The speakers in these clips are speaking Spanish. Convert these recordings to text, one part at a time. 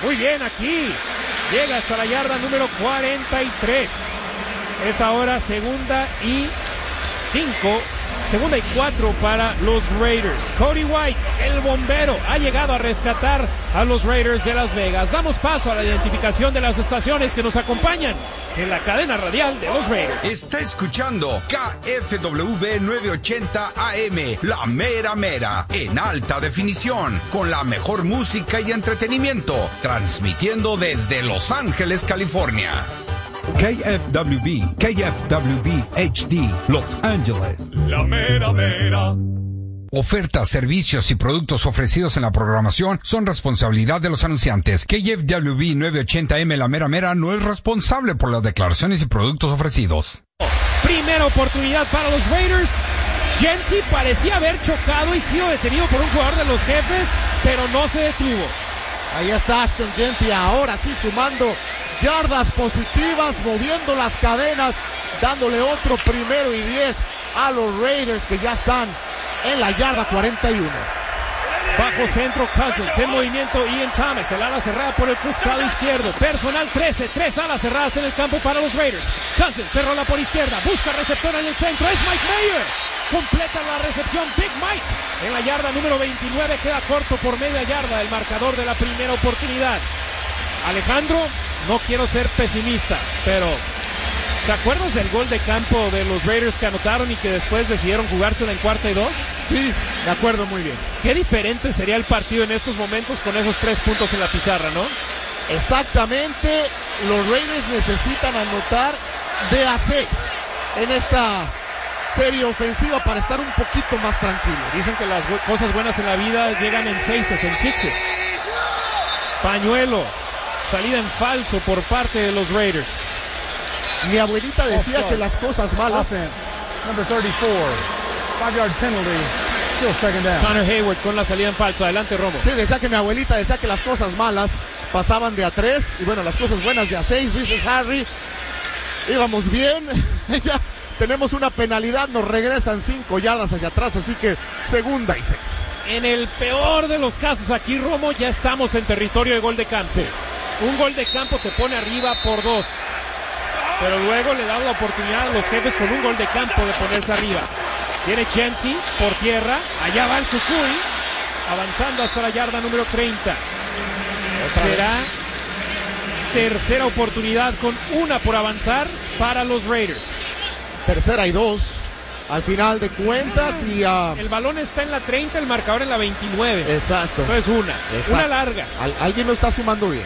Muy bien, aquí llega hasta la yarda número 43. Es ahora segunda y 4 para los Raiders. Cody White, el bombero, ha llegado a rescatar a los Raiders de Las Vegas. Damos paso a la identificación de las estaciones que nos acompañan en la cadena radial de los Raiders. Está escuchando KFWB 980 AM, la mera mera, en alta definición, con la mejor música y entretenimiento, transmitiendo desde Los Ángeles, California. KFWB HD, Los Ángeles. La mera mera. Ofertas, servicios y productos ofrecidos en la programación son responsabilidad de los anunciantes. KFWB 980M La Mera Mera no es responsable por las declaraciones y productos ofrecidos. Primera oportunidad para los Raiders. Jeanty parecía haber chocado y sido detenido por un jugador de los Jefes, pero no se detuvo. Ahí está Ashton Jeanty, ahora sí sumando yardas positivas, moviendo las cadenas, dándole otro 1º y 10 a los Raiders que ya están en la yarda 41. Bajo centro Cousins, en movimiento Ian Thomas, el ala cerrada por el costado izquierdo. Personal 13, 3 alas cerradas en el campo para los Raiders. Cousins se rola por izquierda, busca receptor en el centro, es Mike Mayer. Completa la recepción Big Mike. En la yarda número 29 queda corto por media yarda el marcador de la primera oportunidad. Alejandro, no quiero ser pesimista, pero ¿te acuerdas del gol de campo de los Raiders que anotaron y que después decidieron jugársela en 4ª y 2? Sí, me acuerdo muy bien. Qué diferente sería el partido en estos momentos con esos 3 puntos en la pizarra, ¿no? Exactamente, los Raiders necesitan anotar de a 6 en esta serie ofensiva para estar un poquito más tranquilos. Dicen que las cosas buenas en la vida llegan en 6s, en 6s. Pañuelo, salida en falso por parte de los Raiders. Mi abuelita decía que las cosas malas... Number 34, 5-yard penalty, still second down. Connor Hayward con la salida en falso. Adelante, Romo. Sí, decía que mi abuelita decía que las cosas malas pasaban de a 3 y bueno, las cosas buenas de a 6, dices Harry. Íbamos bien, ya tenemos una penalidad, nos regresan 5 yardas hacia atrás, así que 2ª y 6. En el peor de los casos aquí, Romo, ya estamos en territorio de gol de campo. Sí. Un gol de campo te pone arriba por 2. Pero luego le da la oportunidad a los Jefes con un gol de campo de ponerse arriba. Viene Jeanty por tierra. Allá va el Chucuy, avanzando hasta la yarda número 30. Será tercera oportunidad con 1 por avanzar para los Raiders. 3ª y 2. Al final de cuentas y... El balón está en la 30, el marcador en la 29. Exacto. Entonces una larga. Alguien no está sumando bien.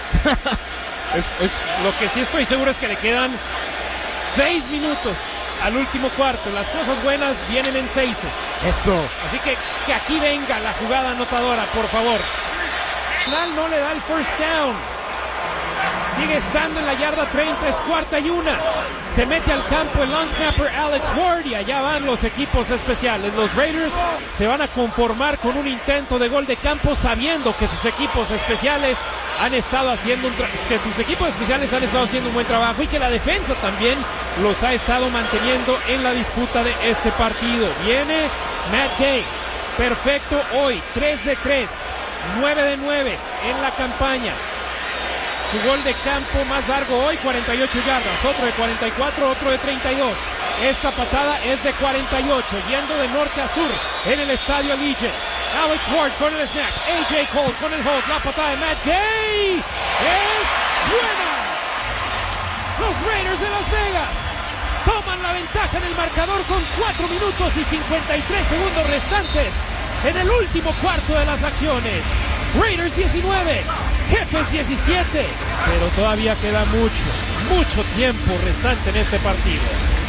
Lo que sí estoy seguro es que le quedan 6 minutos al último cuarto. Las cosas buenas vienen en 6s. Eso. Así que aquí venga la jugada anotadora, por favor. No le da el first down. Sigue estando en la yarda 30, es 4ª y 1. Se mete al campo el long snapper Alex Ward y allá van los equipos especiales. Los Raiders se van a conformar con un intento de gol de campo sabiendo que sus equipos especiales han estado haciendo un buen trabajo y que la defensa también los ha estado manteniendo en la disputa de este partido. Viene Matt Gay, perfecto hoy, 3 de 3, 9 de 9 en la campaña. Su gol de campo más largo hoy, 48 yardas, otro de 44, otro de 32. Esta patada es de 48, yendo de norte a sur en el estadio Allegiant. Alex Ward con el snap, AJ Cole con el hold, la patada de Matt Gay es buena. Los Raiders de Las Vegas toman la ventaja en el marcador con 4 minutos y 53 segundos restantes en el último cuarto de las acciones. Raiders 19, Jefes 17, pero todavía queda mucho tiempo restante en este partido.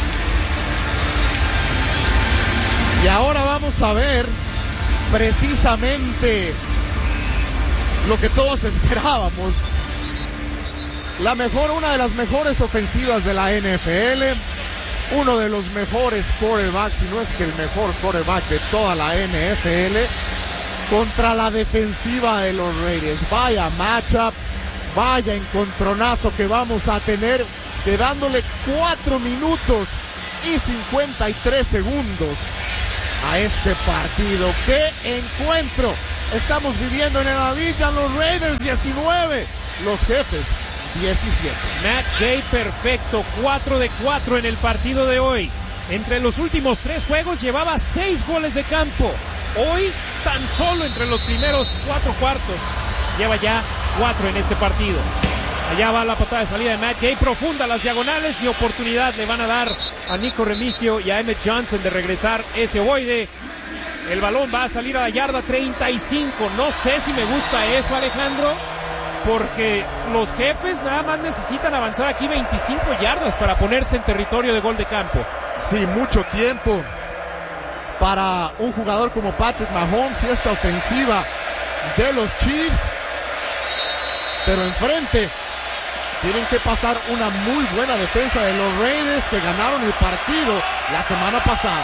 Y ahora vamos a ver precisamente lo que todos esperábamos. Una de las mejores ofensivas de la NFL, uno de los mejores quarterbacks, si no es que el mejor quarterback de toda la NFL, contra la defensiva de los Raiders. Vaya matchup, vaya encontronazo que vamos a tener, quedándole 4 minutos y 53 segundos a este partido. ¡Qué encuentro! estamos viviendo en el Allegiant. Los Raiders 19, los Jefes 17. Matt Gay perfecto, 4 de 4 en el partido de hoy. Entre los últimos 3 juegos llevaba 6 goles de campo. Hoy, tan solo entre los primeros 4 cuartos, lleva ya 4 en este partido. Allá va la patada de salida de Matt Gay, profunda las diagonales, ni oportunidad le van a dar a Nico Remigio y a Emmett Johnson de regresar ese ovoide. El balón va a salir a la yarda 35. No sé si me gusta eso, Alejandro, porque los Jefes nada más necesitan avanzar aquí 25 yardas para ponerse en territorio de gol de campo. Sí, mucho tiempo para un jugador como Patrick Mahomes y esta ofensiva de los Chiefs. Pero enfrente tienen que pasar una muy buena defensa de los Raiders, que ganaron el partido la semana pasada.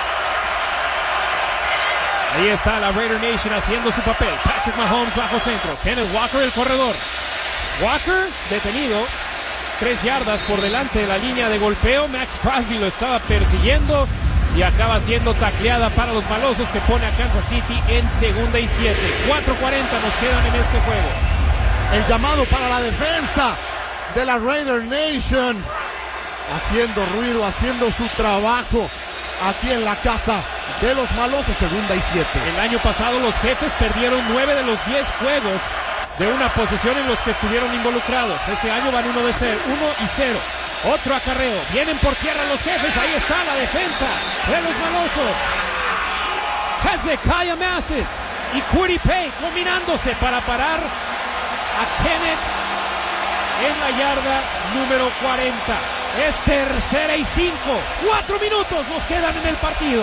Ahí está la Raider Nation haciendo su papel. Patrick Mahomes bajo centro. Kenneth Walker, el corredor. Walker detenido 3 yardas por delante de la línea de golpeo. Max Crosby lo estaba persiguiendo y acaba siendo tacleada para los malosos, que pone a Kansas City en 2nd y 7. 4:40 nos quedan en este juego. El llamado para la defensa de la Raider Nation, haciendo ruido, haciendo su trabajo aquí en la casa de los malosos. 2nd y 7. El año pasado los Jefes perdieron 9 de los 10 juegos de una posesión en los que estuvieron involucrados. Este año van 1 y 0. Otro acarreo. Vienen por tierra los Jefes. Ahí está la defensa de los malosos. Hezekiah Masses y Kwity Paye combinándose para parar a Kenneth en la yarda número 40. Es 3rd y 5. 4 minutos nos quedan en el partido.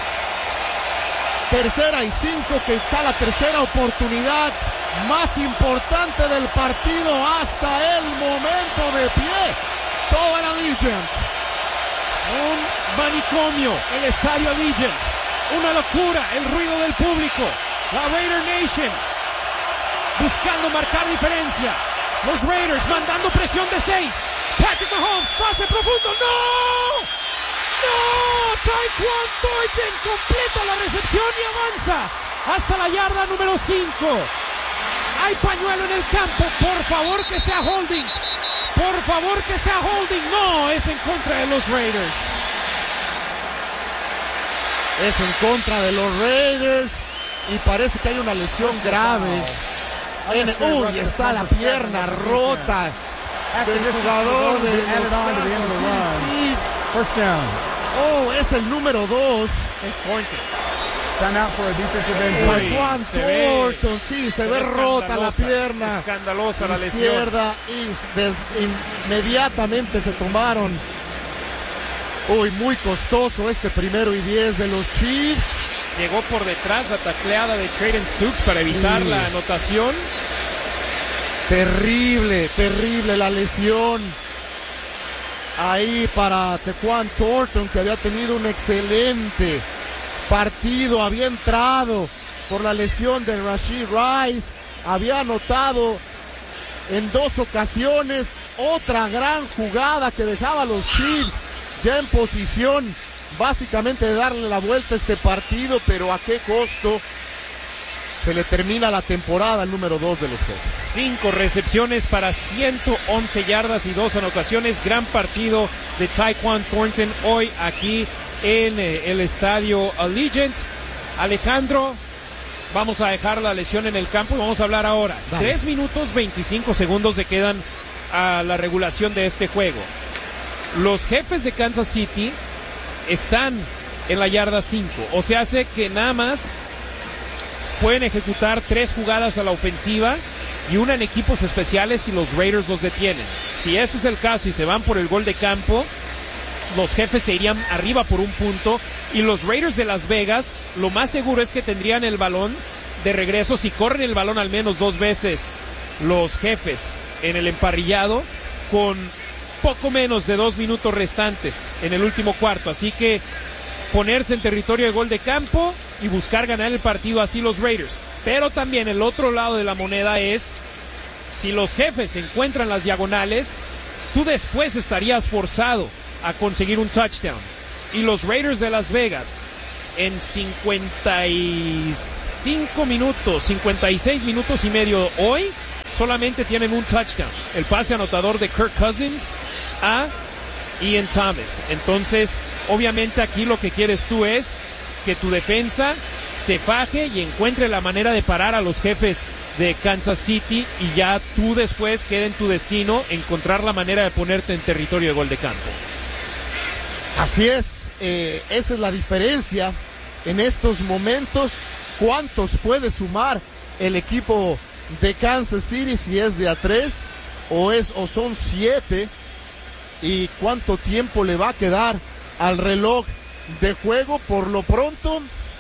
3rd y 5, que está la tercera oportunidad más importante del partido hasta el momento. De pie toda la Allegiant. Un manicomio, el estadio Allegiant. Una locura, el ruido del público. La Raider Nation buscando marcar diferencia. Los Raiders mandando presión de 6. Patrick Mahomes, pase profundo. ¡No! ¡No! Tyquan Thornton completa la recepción y avanza hasta la yarda número 5. Hay pañuelo en el campo. Por favor que sea holding. Por favor que sea holding. No, es en contra de los Raiders. Es en contra de los Raiders y parece que hay una lesión grave. Uy, está la pierna rota del jugador de los Chiefs. First down. Oh, es el número 2. Es Thornton. Time out for a defensive end. Tyquan Thornton, sí, se ve rota la pierna escandalosa la lesión izquierda y inmediatamente se tomaron. Uy, muy costoso este 1st y 10 de los Chiefs. Llegó por detrás la tacleada de Trayden Stukes para evitar la anotación. Terrible, terrible la lesión ahí para Tyquan Thornton, que había tenido un excelente partido. Había entrado por la lesión de Rashee Rice, había anotado en 2 ocasiones. Otra gran jugada que dejaba a los Chiefs ya en posición básicamente de darle la vuelta a este partido, pero ¿a qué costo? Se le termina la temporada al número 2 de los Jefes. 5 recepciones para 111 yardas y 2 anotaciones. Gran partido de Tyquan Thornton hoy aquí en el estadio Allegiant. Alejandro, vamos a dejar la lesión en el campo y vamos a hablar ahora. Dale. 3 minutos 25 segundos se quedan a la regulación de este juego. Los Jefes de Kansas City están en la yarda 5. O sea, hace que nada más pueden ejecutar 3 jugadas a la ofensiva y una en equipos especiales y los Raiders los detienen. Si ese es el caso y se van por el gol de campo, los Jefes se irían arriba por 1 punto y los Raiders de Las Vegas lo más seguro es que tendrían el balón de regreso si corren el balón al menos 2 veces los Jefes en el emparrillado, con poco menos de 2 minutos restantes en el último cuarto. Así que ponerse en territorio de gol de campo y buscar ganar el partido así los Raiders. Pero también el otro lado de la moneda es, si los Jefes encuentran las diagonales, tú después estarías forzado a conseguir un touchdown. Y los Raiders de Las Vegas en 55 minutos, 56 minutos y medio hoy, solamente tienen un touchdown. El pase anotador de Kirk Cousins a Ian Thomas. Entonces, obviamente aquí lo que quieres tú es que tu defensa se faje y encuentre la manera de parar a los Jefes de Kansas City, y ya tú después queda en tu destino encontrar la manera de ponerte en territorio de gol de campo. Así es, esa es la diferencia en estos momentos. ¿Cuántos puede sumar el equipo de Kansas City, si es de a 3 o son 7? ¿Y cuánto tiempo le va a quedar al reloj de juego? Por lo pronto,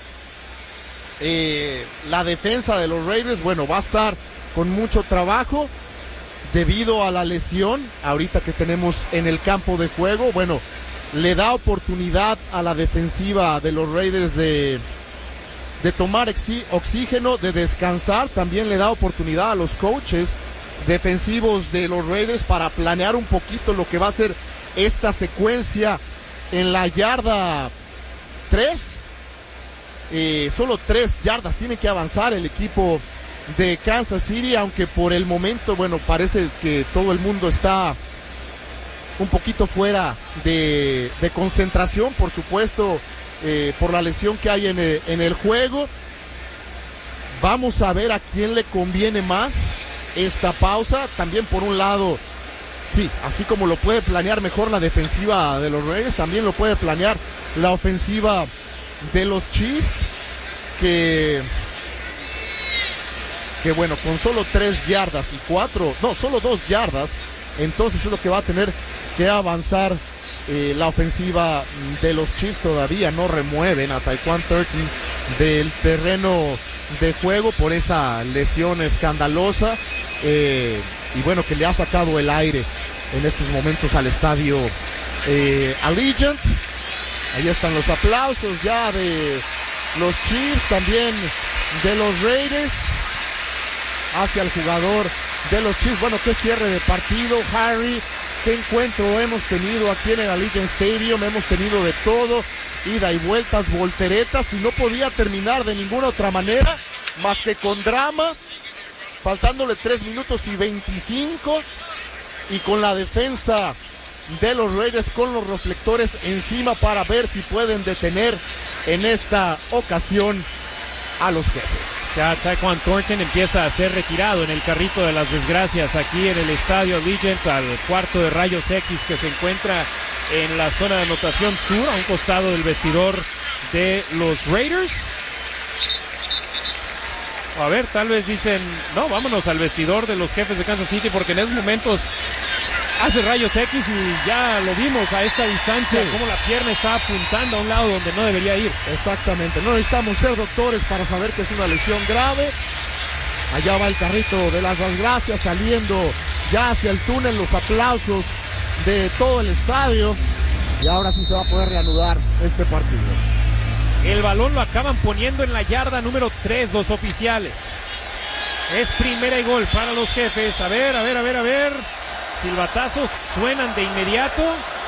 la defensa de los Raiders, bueno, va a estar con mucho trabajo debido a la lesión ahorita que tenemos en el campo de juego. Bueno, le da oportunidad a la defensiva de los Raiders de tomar oxígeno, de descansar. También le da oportunidad a los coaches defensivos de los Raiders para planear un poquito lo que va a ser esta secuencia en la yarda 3. Solo 3 yardas tiene que avanzar el equipo de Kansas City, aunque por el momento, bueno, parece que todo el mundo está un poquito fuera de concentración, por supuesto, por la lesión que hay en el juego. Vamos a ver a quién le conviene más esta pausa. También por un lado, sí, así como lo puede planear mejor la defensiva de los Raiders, también lo puede planear la ofensiva de los Chiefs, que bueno, con solo 3 yardas y solo 2 yardas, entonces es lo que va a tener que avanzar la ofensiva de los Chiefs. Todavía no remueven a Tyquan Thornton del terreno de juego por esa lesión escandalosa, y bueno, que le ha sacado el aire en estos momentos al estadio Allegiant. Ahí están los aplausos ya de los Chiefs, también de los Raiders hacia el jugador de los Chiefs. Bueno, qué cierre de partido, Harry. Qué encuentro hemos tenido aquí en el Allegiant Stadium. Hemos tenido de todo, ida y vueltas, volteretas, y no podía terminar de ninguna otra manera más que con drama, faltándole 3 minutos y 25, y con la defensa de los Raiders con los reflectores encima para ver si pueden detener en esta ocasión a los Jefes. Ya Tyquan Thornton empieza a ser retirado en el carrito de las desgracias aquí en el estadio Allegiant, al cuarto de rayos X que se encuentra en la zona de anotación sur, a un costado del vestidor de los Raiders. A ver, tal vez dicen, no, vámonos al vestidor de los Jefes de Kansas City, porque en esos momentos hace rayos X y ya lo vimos a esta distancia, sí, cómo la pierna está apuntando a un lado donde no debería ir. Exactamente, no necesitamos ser doctores para saber que es una lesión grave. Allá va el carrito de las desgracias saliendo ya hacia el túnel, los aplausos de todo el estadio, y ahora sí se va a poder reanudar este partido. El balón lo acaban poniendo en la yarda número 3 los oficiales. Es primera y gol para los Jefes. A ver. Silbatazos suenan de inmediato.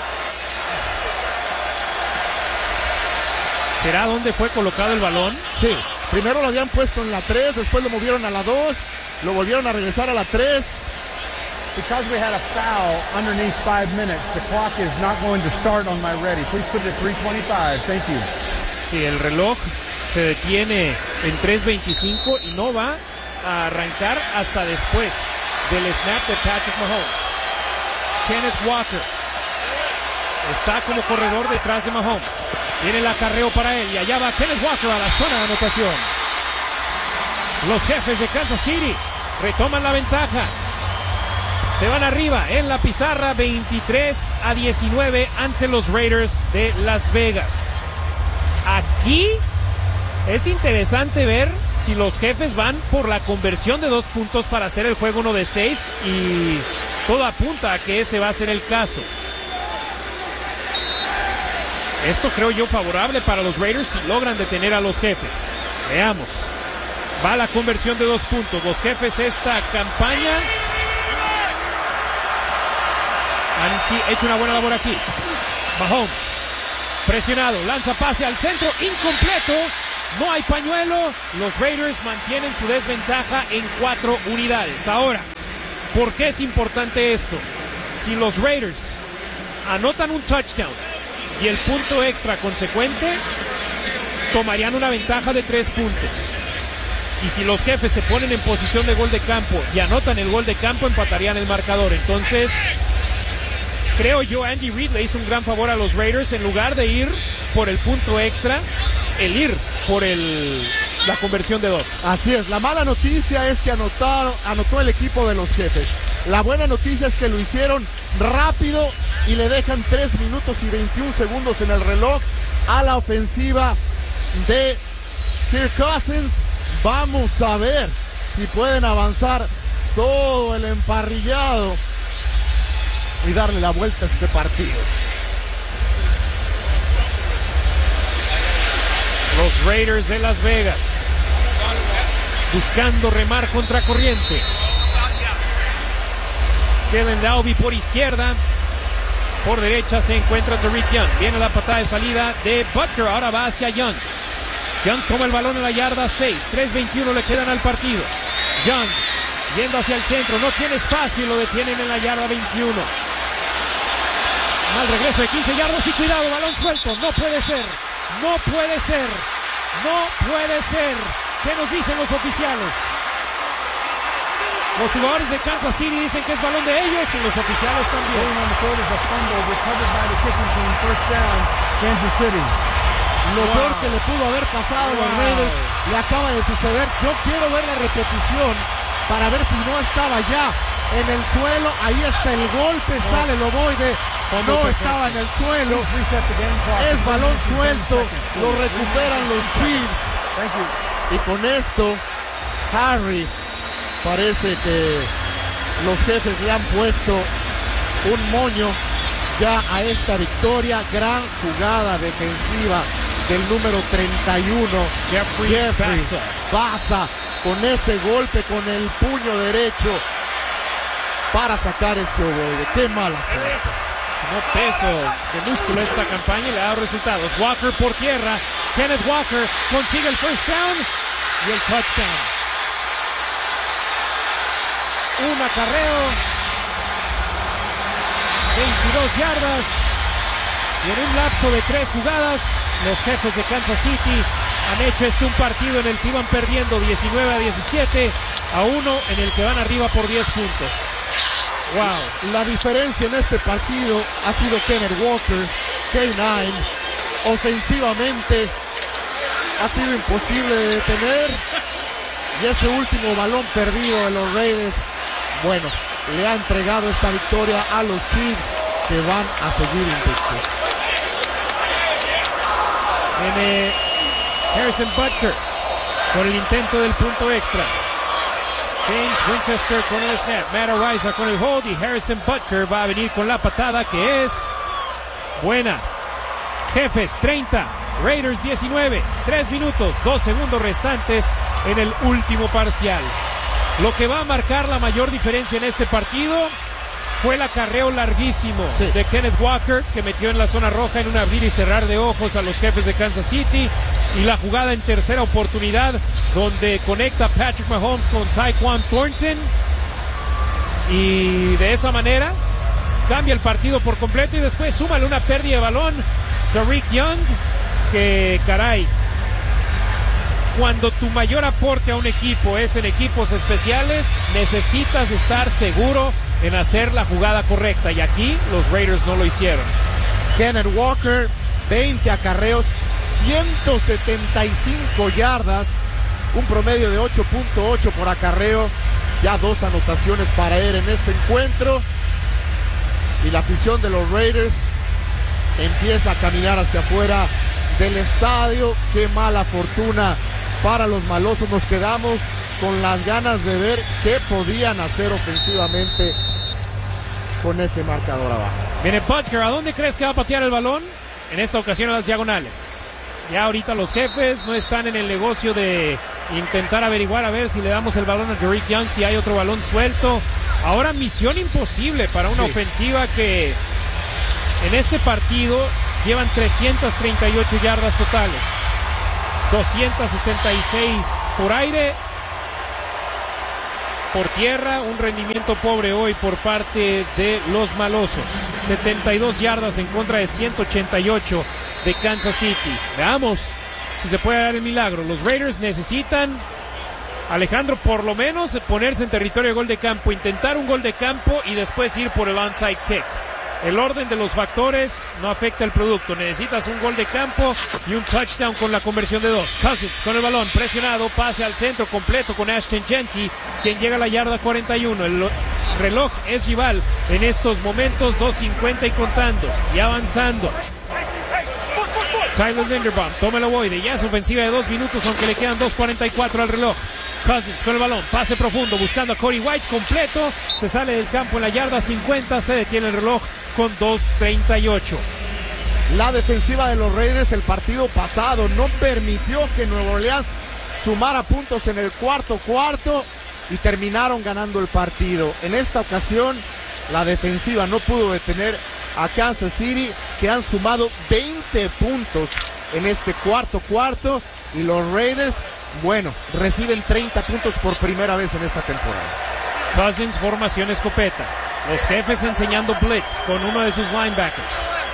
¿Será dónde fue colocado el balón? Sí, primero lo habían puesto en la 3, después lo movieron a la 2, lo volvieron a regresar a la 3. Because we had a foul underneath 5 minutes, the clock is not going to start on my ready. Please put it at 3:25. Thank you. Sí, el reloj se detiene en 3:25 y no va a arrancar hasta después del snap de Patrick Mahomes. Kenneth Walker está como corredor detrás de Mahomes. Viene el acarreo para él y allá va Kenneth Walker a la zona de anotación. Los Jefes de Kansas City retoman la ventaja. Se van arriba en la pizarra 23-19 ante los Raiders de Las Vegas. Aquí es interesante ver si los Jefes van por la conversión de 2 puntos para hacer el juego 1 de 6, y todo apunta a que ese va a ser el caso. Esto creo yo favorable para los Raiders si logran detener a los Jefes. Veamos. Va la conversión de 2 puntos. Los Jefes esta campaña han hecho una buena labor aquí. Mahomes Presionado, lanza pase al centro, incompleto. No hay pañuelo. Los Raiders mantienen su desventaja en 4 unidades. Ahora, ¿por qué es importante esto? Si los Raiders anotan un touchdown y el punto extra consecuente, tomarían una ventaja de 3 puntos. Y si los Jefes se ponen en posición de gol de campo y anotan el gol de campo, empatarían el marcador. Entonces, creo yo, Andy Reid le hizo un gran favor a los Raiders. En lugar de ir por el punto extra, el ir por la conversión de 2. Así es, la mala noticia es que anotó el equipo de los Jefes. La buena noticia es que lo hicieron rápido y le dejan 3 minutos y 21 segundos en el reloj a la ofensiva de Kirk Cousins. Vamos a ver si pueden avanzar todo el emparrillado y darle la vuelta a este partido. Los Raiders de Las Vegas buscando remar contra corriente. Kevin Dalby por izquierda. Por derecha se encuentra Tariq Young. Viene la patada de salida de Butker. Ahora va hacia Young. Young toma el balón en la yarda 6. 3:21 le quedan al partido. Young yendo hacia el centro. No tiene espacio y lo detienen en la yarda 21. Mal regreso de 15 yardas y cuidado, balón suelto. No puede ser. No puede ser. No puede ser. ¿Qué nos dicen los oficiales? Los jugadores de Kansas City dicen que es balón de ellos y los oficiales también. Lo peor que le pudo haber pasado a los Raiders le acaba de suceder. Yo quiero ver la repetición para ver si no estaba ya en el suelo. Ahí está el golpe, sale el ovoide. No estaba en el suelo. Es balón suelto. Lo recuperan los Chiefs. Y con esto, Harry, parece que los Jefes le han puesto un moño ya a esta victoria. Gran jugada defensiva del número 31, Jeffrey Bassa, con ese golpe con el puño derecho para sacar ese ovoide. Qué mala suerte. Sumó peso de músculo esta campaña y le ha dado resultados. Walker por tierra. Kenneth Walker consigue el first down y el touchdown. Un acarreo, 22 yardas, y en un lapso de 3 jugadas, los Jefes de Kansas City han hecho un partido en el que iban perdiendo 19-17 a uno en el que van arriba por 10 puntos. Wow. La diferencia en este partido ha sido Kenneth Walker, K9. Ofensivamente ha sido imposible de detener. Y ese último balón perdido de los Raiders, bueno, le ha entregado esta victoria a los Chiefs, que van a seguir invictos. Viene Harrison Butker por el intento del punto extra. James Winchester con el snap, Matt Araiza con el hold y Harrison Butker va a venir con la patada, que es buena. Jefes 30, Raiders 19, 3 minutos, 2 segundos restantes en el último parcial. Lo que va a marcar la mayor diferencia en este partido fue el acarreo larguísimo de Kenneth Walker, que metió en la zona roja en un abrir y cerrar de ojos a los Jefes de Kansas City, y la jugada en tercera oportunidad donde conecta Patrick Mahomes con Tyquan Thornton, y de esa manera cambia el partido por completo. Y después súmale una pérdida de balón, Tariq Young, que caray, cuando tu mayor aporte a un equipo es en equipos especiales, necesitas estar seguro en hacer la jugada correcta, y aquí los Raiders no lo hicieron. Kenneth Walker, 20 acarreos, 175 yardas, un promedio de 8.8 por acarreo, ya 2 anotaciones para él en este encuentro, y la afición de los Raiders empieza a caminar hacia afuera del estadio. Qué mala fortuna para los malosos. Nos quedamos con las ganas de ver qué podían hacer ofensivamente con ese marcador abajo. Viene Butker, ¿a dónde crees que va a patear el balón? En esta ocasión a las diagonales. Ya ahorita los Jefes no están en el negocio de intentar averiguar a ver si le damos el balón a Tariq Young, si hay otro balón suelto. Ahora misión imposible para una ofensiva que en este partido llevan 338 yardas totales, 266 por aire. Por tierra, un rendimiento pobre hoy por parte de los malosos. 72 yardas en contra de 188 de Kansas City. Veamos si se puede dar el milagro. Los Raiders necesitan, Alejandro, por lo menos ponerse en territorio de gol de campo, intentar un gol de campo y después ir por el onside kick. El orden de los factores no afecta el producto. Necesitas un gol de campo y un touchdown con la conversión de 2. Cousins con el balón, presionado, pase al centro completo con Ashton Jeanty, quien llega a la yarda 41. El reloj es rival en estos momentos, 2:50 y contando, y avanzando. Tyler Linderbaum toma el ovoide, ya es ofensiva de 2 minutos, aunque le quedan 2:44 al reloj. Cousins con el balón, pase profundo, buscando a Cody White, completo, se sale del campo en la yarda 50, se detiene el reloj con 2:38. La defensiva de los Raiders el partido pasado no permitió que Nueva Orleans sumara puntos en el cuarto y terminaron ganando el partido. En esta ocasión la defensiva no pudo detener a Kansas City, que han sumado 20 puntos en este cuarto y los Raiders, bueno, reciben 30 puntos por primera vez en esta temporada. Cousins, formación escopeta. Los jefes enseñando blitz con uno de sus linebackers.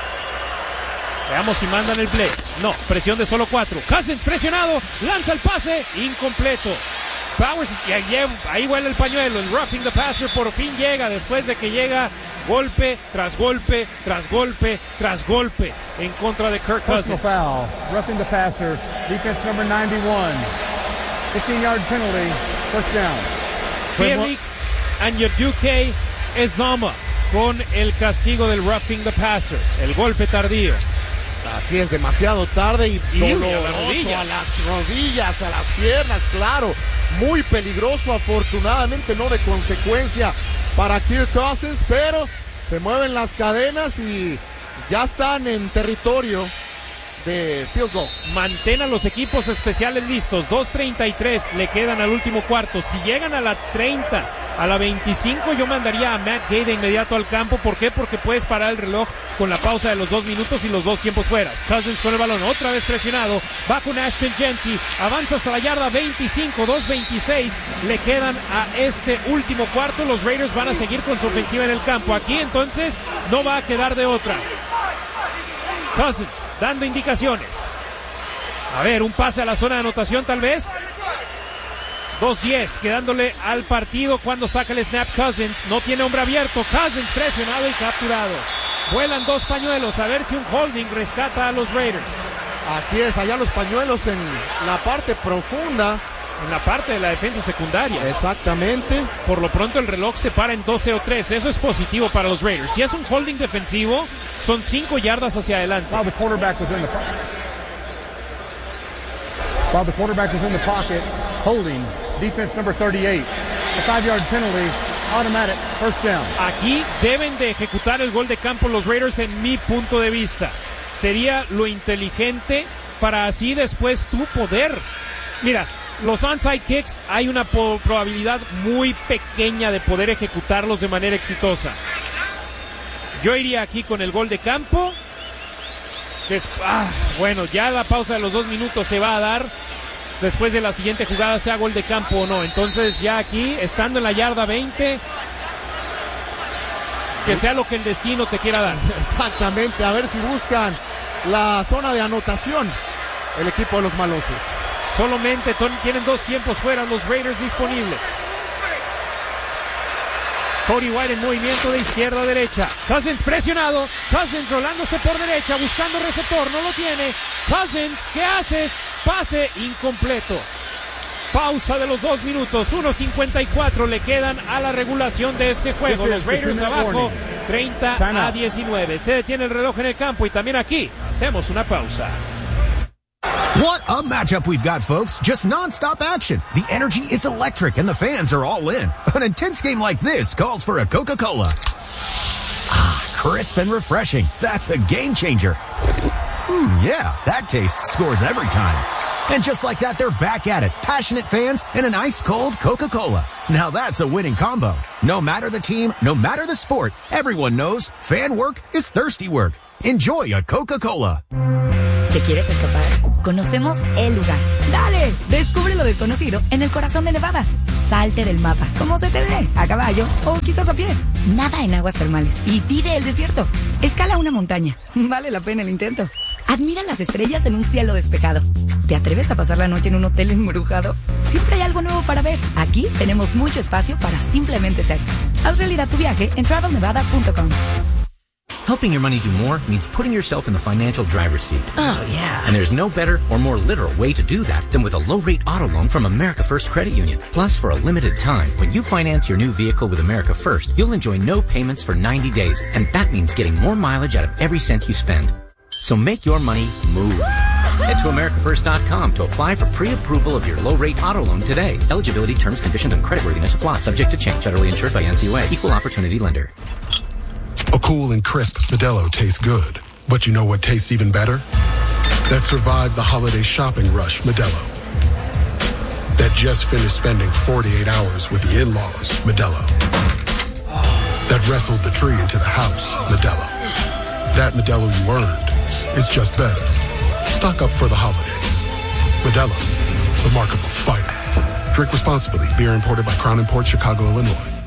Veamos si mandan el blitz. No, presión de solo 4. Cousins presionado, lanza el pase, incompleto. Powers, ahí huele el pañuelo. El roughing the passer por fin llega, después de que llega golpe tras golpe tras golpe tras golpe en contra de Kirk Cousins. Personal foul, roughing the passer, defense number 91. 15-yard penalty, first down. Felix Anyaduke Ezama con el castigo del roughing the passer, el golpe tardío. Así es, demasiado tarde y doloroso a las rodillas, a las piernas, claro. Muy peligroso, afortunadamente no de consecuencia para Kirk Cousins, pero se mueven las cadenas y ya están en territorio de field goal. Mantén a los equipos especiales listos. 2:33 le quedan al último cuarto. Si llegan a la 30, a la 25, yo mandaría a Matt Gay de inmediato al campo. ¿Por qué? Porque puedes parar el reloj con la pausa de los 2 minutos y los 2 tiempos fuera. Cousins con el balón, otra vez presionado, va con Ashton Jeanty, avanza hasta la yarda 25, 2:26 le quedan a este último cuarto. Los Raiders van a seguir con su ofensiva en el campo. Aquí entonces no va a quedar de otra. Cousins dando indicaciones. A ver, un pase a la zona de anotación tal vez. 2:10 quedándole al partido cuando saca el snap Cousins. No tiene hombre abierto. Cousins presionado y capturado. Vuelan 2 pañuelos. A ver si un holding rescata a los Raiders. Así es, allá los pañuelos en la parte profunda. En la parte de la defensa secundaria. Exactamente. Por lo pronto el reloj se para en 12:03. Eso es positivo para los Raiders. Si es un holding defensivo, son 5 yardas hacia adelante. While the quarterback was in the pocket, holding, defense number 38. A 5-yard penalty, automatic, first down. Aquí deben de ejecutar el gol de campo los Raiders en mi punto de vista. Sería lo inteligente para así después tú poder. Mira, los onside kicks hay una probabilidad muy pequeña de poder ejecutarlos de manera exitosa. Yo iría aquí con el gol de campo. Bueno, ya la pausa de los 2 minutos se va a dar después de la siguiente jugada, sea gol de campo o no. Entonces ya aquí, estando en la yarda 20, que sea lo que el destino te quiera dar. Exactamente, a ver si buscan la zona de anotación el equipo de los malosos. Solamente tienen 2 tiempos fuera los Raiders disponibles. Cody White en movimiento de izquierda a derecha. Cousins presionado. Cousins rolándose por derecha, buscando receptor. No lo tiene. Cousins, ¿qué haces? Pase incompleto. Pausa de los 2 minutos. 1:54 le quedan a la regulación de este juego. Los Raiders abajo 30-19. Se detiene el reloj en el campo y también aquí hacemos una pausa. What a matchup we've got, folks. Just non-stop action. The energy is electric and the fans are all in. An intense game like this calls for a Coca-Cola. Ah, crisp and refreshing. That's a game changer. Yeah, that taste scores every time. And just like that, they're back at it. Passionate fans and an ice-cold Coca-Cola. Now that's a winning combo. No matter the team, no matter the sport, everyone knows fan work is thirsty work. Enjoy a Coca-Cola. ¿Te quieres escapar? Conocemos el lugar. ¡Dale! Descubre lo desconocido en el corazón de Nevada. Salte del mapa, como se te dé, a caballo o quizás a pie. Nada en aguas termales y vive el desierto. Escala una montaña. Vale la pena el intento. Admira las estrellas en un cielo despejado. ¿Te atreves a pasar la noche en un hotel embrujado? Siempre hay algo nuevo para ver. Aquí tenemos mucho espacio para simplemente ser. Haz realidad tu viaje en travelnevada.com. Helping your money do more means putting yourself in the financial driver's seat. Oh, yeah. And there's no better or more literal way to do that than with a low-rate auto loan from America First Credit Union. Plus, for a limited time, when you finance your new vehicle with America First, you'll enjoy no payments for 90 days. And that means getting more mileage out of every cent you spend. So make your money move. Head to AmericaFirst.com to apply for pre-approval of your low-rate auto loan today. Eligibility, terms, conditions, and creditworthiness apply. Subject to change. Federally insured by NCUA. Equal Opportunity Lender. A cool and crisp Modelo tastes good. But you know what tastes even better? That survived the holiday shopping rush, Modelo. That just finished spending 48 hours with the in-laws, Modelo. That wrestled the tree into the house, Modelo. That Modelo you earned is just better. Stock up for the holidays. Modelo, the mark of a fighter. Drink responsibly. Beer imported by Crown Imports, Chicago, Illinois.